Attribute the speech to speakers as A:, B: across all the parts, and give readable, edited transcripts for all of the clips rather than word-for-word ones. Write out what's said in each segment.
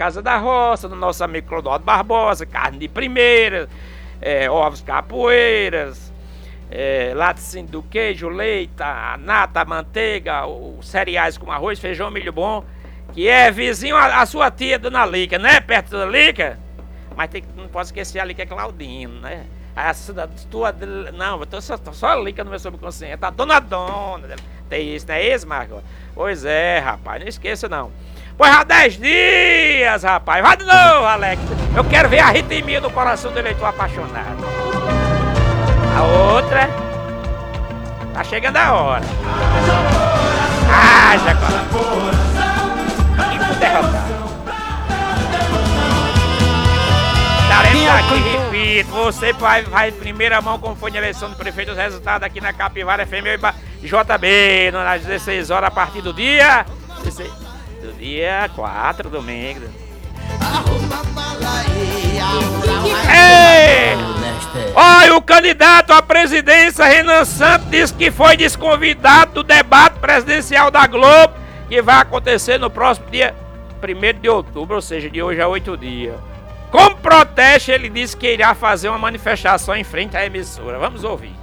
A: Casa da Roça, do nosso amigo Clodoaldo Barbosa, carne de primeira, ovos capoeiras, laticínio do queijo, leite, a nata, a manteiga, os cereais com arroz, feijão, milho bom, que é vizinho a sua tia, Dona Lica, né? Perto da Lica. Mas não posso esquecer a Lica Claudino, né? Não, eu tô só a Lica no meu subconsciente. A Dona. Tem isso, não é isso, Marco? Pois é, rapaz, não esqueça não. Pois há 10 dias, rapaz. Vai de novo, Alex. Eu quero ver a arritmia do coração do eleitor apaixonado. A outra. Tá chegando a hora. Haja coração. E pro derrotado. Estaremos aqui, repito. Você vai em primeira mão como foi na eleição do prefeito. Os resultados aqui na Capivara FM e JB. Às 16 horas a partir do dia. Do dia 4, domingo. Ei! Olha, o candidato à presidência, Renan Santos, disse que foi desconvidado do debate presidencial da Globo, que vai acontecer no próximo dia 1º de outubro, ou seja, de hoje a 8 dias. Como protesto, ele disse que irá fazer uma manifestação em frente à emissora. Vamos ouvir.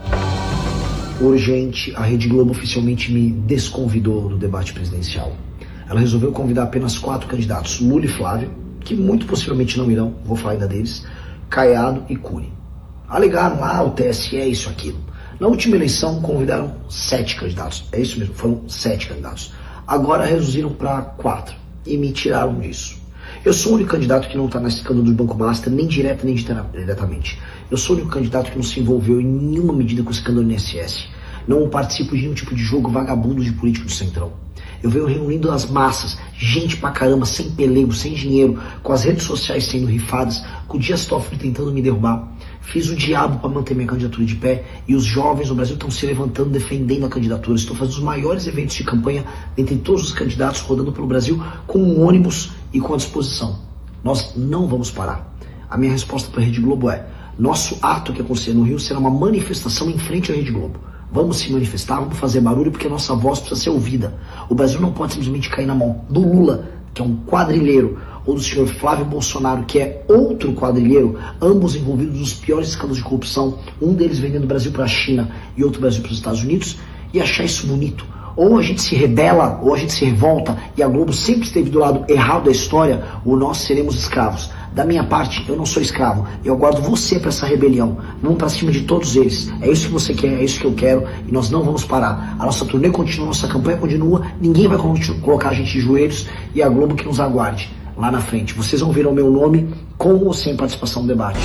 B: Urgente, a Rede Globo oficialmente me desconvidou do debate presidencial. Ela resolveu convidar apenas 4 candidatos, Lula e Flávio, que muito possivelmente não irão, vou falar ainda deles, Caiado e Cury. Alegaram, o TSE é isso, aquilo. Na última eleição convidaram 7 candidatos, é isso mesmo, foram 7 candidatos. Agora reduziram para 4 e me tiraram disso. Eu sou o único candidato que não está na escândalo do Banco Master, nem direto nem diretamente. Eu sou o único candidato que não se envolveu em nenhuma medida com o escândalo do INSS. Não participo de nenhum tipo de jogo vagabundo de político do Centrão. Eu venho reunindo as massas, gente pra caramba, sem pelego, sem dinheiro, com as redes sociais sendo rifadas, com o Dias Toffoli tentando me derrubar. Fiz o diabo para manter minha candidatura de pé e os jovens no Brasil estão se levantando, defendendo a candidatura. Estou fazendo os maiores eventos de campanha entre todos os candidatos rodando pelo Brasil com um ônibus e com a disposição. Nós não vamos parar. A minha resposta para a Rede Globo é: nosso ato que acontecer no Rio será uma manifestação em frente à Rede Globo. Vamos se manifestar, vamos fazer barulho, porque a nossa voz precisa ser ouvida. O Brasil não pode simplesmente cair na mão do Lula, que é um quadrilheiro, ou do senhor Flávio Bolsonaro, que é outro quadrilheiro, ambos envolvidos nos piores escândalos de corrupção, um deles vendendo o Brasil para a China e outro Brasil para os Estados Unidos, e achar isso bonito. Ou a gente se rebela, ou a gente se revolta, e a Globo sempre esteve do lado errado da história, ou nós seremos escravos. Da minha parte, eu não sou escravo, eu aguardo você para essa rebelião. Vamos para cima de todos eles. É isso que você quer, é isso que eu quero, e nós não vamos parar. A nossa turnê continua, a nossa campanha continua, ninguém vai colocar a gente de joelhos, e a Globo que nos aguarde lá na frente. Vocês vão ver o meu nome com ou sem participação no debate.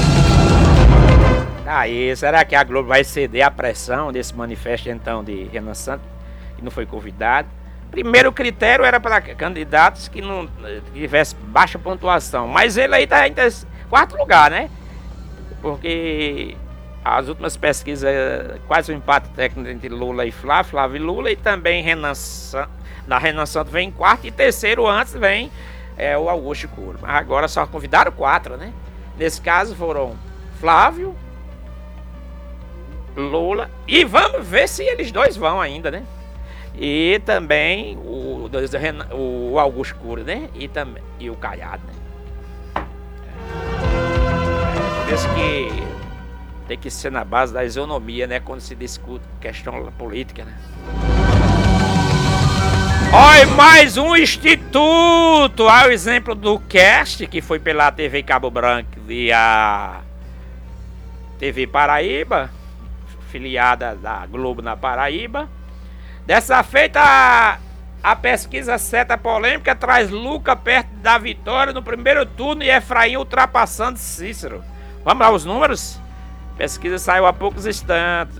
A: Aí, será que a Globo vai ceder à pressão desse manifesto então de Renan Santos, que não foi convidado? Primeiro critério era para candidatos que não tivessem baixa pontuação, mas ele aí está em 4º lugar, né? Porque as últimas pesquisas, quase um empate técnico entre Lula e Flávio e Lula, e também Renan Santos vem em 4º, e terceiro antes vem o Augusto Cury. Mas agora só convidaram 4, né? Nesse caso foram Flávio, Lula, e vamos ver se eles dois vão ainda, né? E também o Augusto Cury, né? E o Caiado, né? Por isso que tem que ser na base da isonomia, né? Quando se discute questão política, né? Olha, mais um instituto! Ao exemplo do CAST, que foi pela TV Cabo Branco e a TV Paraíba, filiada da Globo na Paraíba. Dessa feita, a pesquisa seta polêmica traz Luca perto da vitória no primeiro turno e Efraim ultrapassando Cícero. Vamos lá os números? A pesquisa saiu há poucos instantes.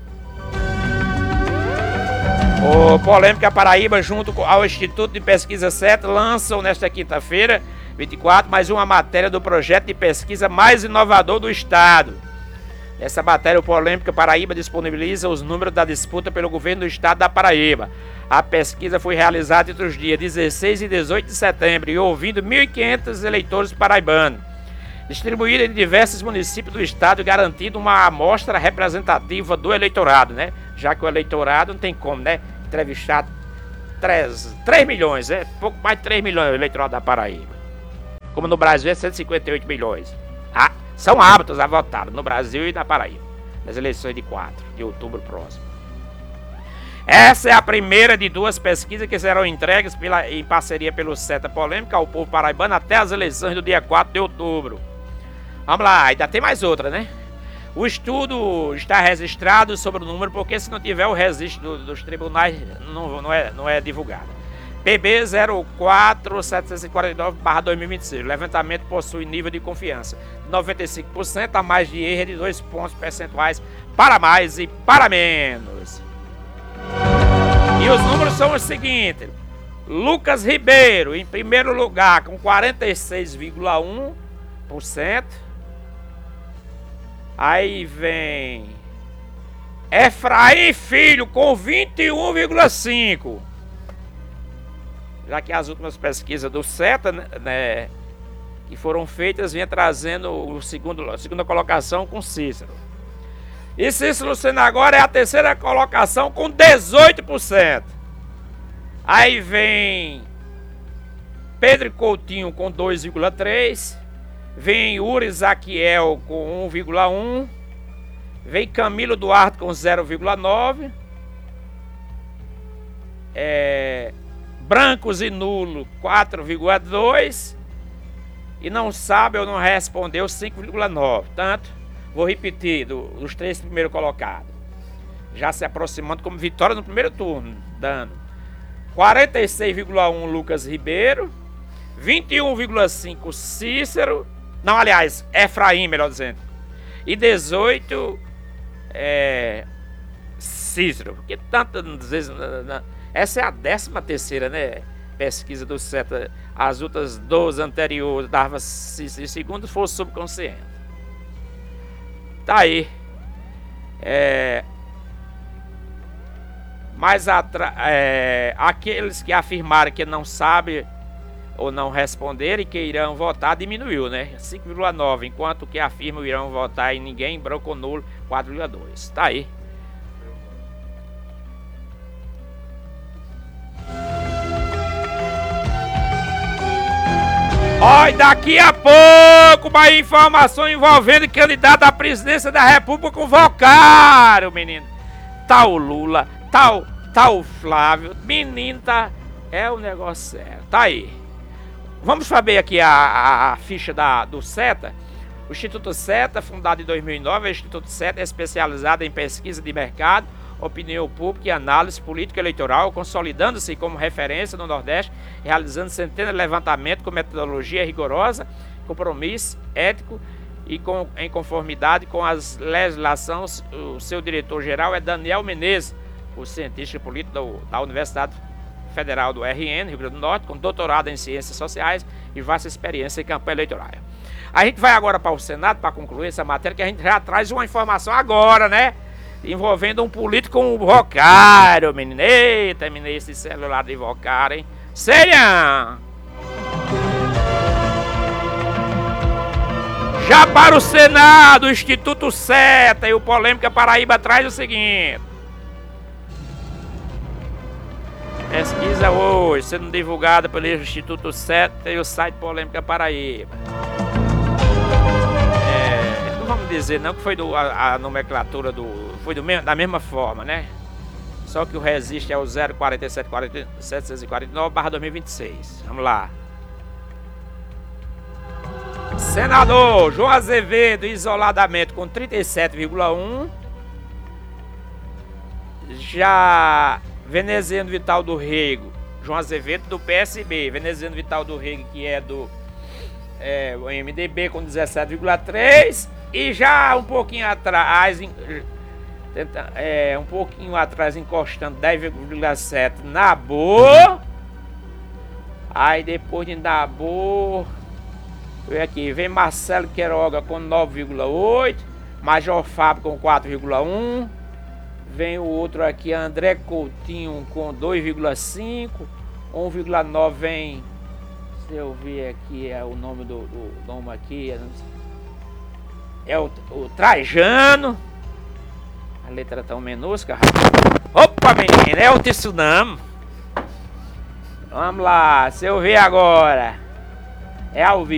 A: O Polêmica Paraíba, junto ao Instituto de Pesquisa Seta, lançam nesta quinta-feira, 24, mais uma matéria do projeto de pesquisa mais inovador do estado. Essa matéria, o Polêmica Paraíba, disponibiliza os números da disputa pelo governo do estado da Paraíba. A pesquisa foi realizada entre os dias 16 e 18 de setembro e ouvindo 1.500 eleitores paraibanos, distribuída em diversos municípios do estado, garantindo uma amostra representativa do eleitorado, né? Já que o eleitorado não tem como, né? Entrevistar 3 milhões, pouco mais de 3 milhões o eleitorado da Paraíba. como no Brasil é 158 milhões. São aptos a votar no Brasil e na Paraíba, nas eleições de 4 de outubro próximo. Essa é a primeira de 2 pesquisas que serão entregues em parceria pelo Seta Polêmica ao povo paraibano até as eleições do dia 4 de outubro. Vamos lá, ainda tem mais outra, né? O estudo está registrado sobre o número, porque se não tiver o registro dos tribunais, não é divulgado. PB 04749/2026. O levantamento possui nível de confiança de 95% a mais de erro de 2 pontos percentuais para mais e para menos. E os números são os seguintes. Lucas Ribeiro, em primeiro lugar, com 46,1%. Aí vem Efraim Filho, com 21,5%. Já que as últimas pesquisas do Seta, né, que foram feitas, vinha trazendo a segunda colocação com Cícero. E Cícero Lucena agora é a terceira colocação com 18%. Aí vem Pedro Coutinho com 2,3%. Vem Uri Zaquiel com 1,1%. Vem Camilo Duarte com 0,9%. Brancos e nulo 4,2%. E não sabe ou não respondeu 5,9%. Tanto, vou repetir, dos 3 primeiros colocados. Já se aproximando como vitória no primeiro turno, dando 46,1% Lucas Ribeiro, 21,5% Cícero, não, aliás, Efraim, melhor dizendo, e 18% Cícero. Porque tantas vezes, essa é a 13ª, né, pesquisa do Seta. As outras 12 anteriores dava Cícero e segundo fosse subconsciente. Tá aí. Mas aqueles que afirmaram que não sabem ou não responderem que irão votar diminuiu, né? 5,9%, enquanto que afirmam irão votar em ninguém, branco ou nulo, 4,2%. Tá aí. Olha, daqui a pouco mais informação envolvendo candidato à presidência da República convocaram, menino. Tal Lula, tal Flávio, menino, tá, é o negócio sério. Tá aí. Vamos saber aqui a ficha do Seta. O Instituto Seta, fundado em 2009, o Instituto Seta é especializado em pesquisa de mercado, opinião pública e análise política eleitoral, consolidando-se como referência no Nordeste, realizando centenas de levantamentos com metodologia rigorosa, compromisso ético e em conformidade com as legislações. O seu diretor-geral é Daniel Menezes, o cientista político da Universidade Federal do RN, Rio Grande do Norte, com doutorado em Ciências Sociais e vasta experiência em campanha eleitoral. A gente vai agora para o Senado para concluir essa matéria, que a gente já traz uma informação agora, né? Envolvendo um político com um vocário, menino. Eita, menino, esse celular de vocário, hein? Seria! Já para o Senado, o Instituto Seta e o Polêmica Paraíba traz o seguinte. Pesquisa hoje, sendo divulgada pelo Instituto Seta e o site Polêmica Paraíba. Não vamos dizer não que foi a nomenclatura foi da mesma forma, né? Só que o registro é o 04749/2026. Vamos lá. Senador João Azevedo, isoladamente com 37,1%. Já Veneziano Vital do Rego, João Azevedo do PSB, Veneziano Vital do Rego, que é do o MDB, com 17,3%. E já um pouquinho atrás, encostando 10,7%, Nabor. Aí depois de Nabor, vem Marcelo Queiroga com 9,8%, Major Fábio com 4,1%. Vem o outro aqui, André Coutinho, com 2,5%. 1,9% vem, se eu ver aqui, é o nome do nome aqui, é o Trajano. A letra tão minúscula. Opa, menino, é o Tsunami. Vamos lá, se eu ver agora, é ao vivo.